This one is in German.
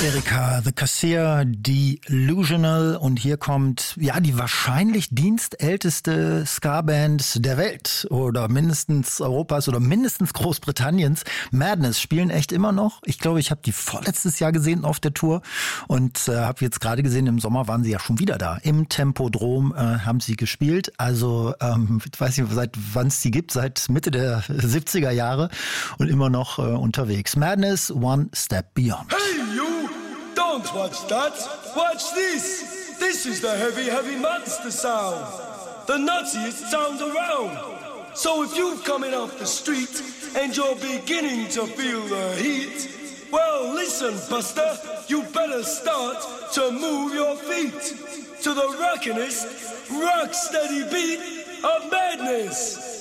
Erika, The Cassia, Delusional, und hier kommt ja die wahrscheinlich dienstälteste Ska-Band der Welt oder mindestens Europas oder mindestens Großbritanniens. Madness spielen echt immer noch. Ich glaube, ich habe die vorletztes Jahr gesehen auf der Tour und habe jetzt gerade gesehen, im Sommer waren sie ja schon wieder da. Im Tempodrom haben sie gespielt. Also ich weiß nicht, seit wann es die gibt, seit Mitte der 70er Jahre und immer noch unterwegs. Madness, One Step Beyond. Hey, you! Don't watch that! Watch this! This is the heavy, heavy monster sound! The nuttiest sound around! So if you're coming off the street and you're beginning to feel the heat, well, listen, Buster, you better start to move your feet to the rockin'est, rock-steady beat of madness!